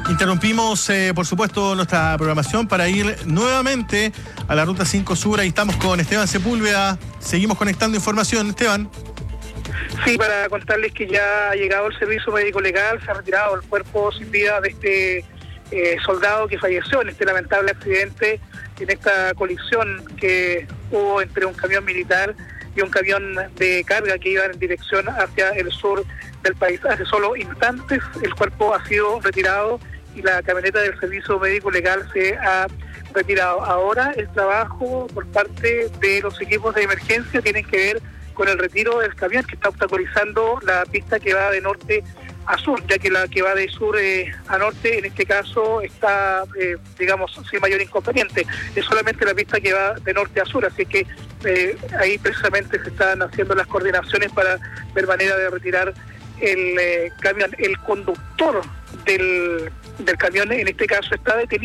Interrumpimos, por supuesto, nuestra programación para ir nuevamente a la Ruta 5 Sur. Ahí estamos con Esteban Sepúlveda. Seguimos conectando información. Esteban. Sí, para contarles que ya ha llegado el servicio médico legal, se ha retirado el cuerpo sin vida de este soldado que falleció en este lamentable accidente, en esta colisión que hubo entre un camión militar y un camión de carga que iban en dirección hacia el sur del país. Hace solo instantes el cuerpo ha sido retirado y la camioneta del servicio médico legal se ha retirado. Ahora el trabajo por parte de los equipos de emergencia tiene que ver con el retiro del camión que está obstaculizando la pista que va de norte a sur, ya que la que va de sur a norte en este caso está, digamos, sin mayor inconveniente. Es solamente la pista que va de norte a sur, así que ahí precisamente se están haciendo las coordinaciones para ver manera de retirar el camión. El conductor del camión en este caso está detenido.